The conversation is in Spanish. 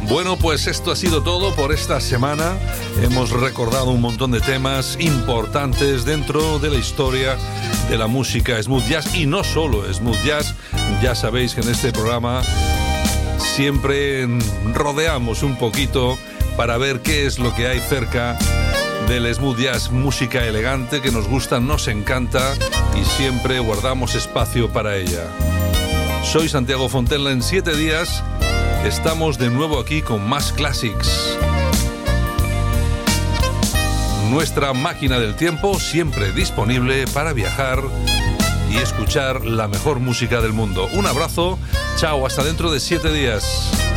Bueno, pues esto ha sido todo por esta semana. Hemos recordado un montón de temas importantes dentro de la historia de la música smooth jazz, y no solo smooth jazz. Ya sabéis que en este programa siempre rodeamos un poquito para ver qué es lo que hay cerca del smooth jazz, música elegante que nos gusta, nos encanta, y siempre guardamos espacio para ella. Soy Santiago Fontella. En 7 días estamos de nuevo aquí con más classics. Nuestra máquina del tiempo siempre disponible para viajar y escuchar la mejor música del mundo. Un abrazo, chao, hasta dentro de 7 días.